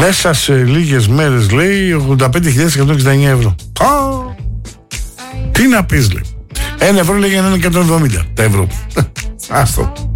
Μέσα σε λίγες μέρες, λέει, 85.169 ευρώ. Τι να πεις, λέει. 1 ευρώ, λέει, για να είναι 170 τα ευρώ. Άστο.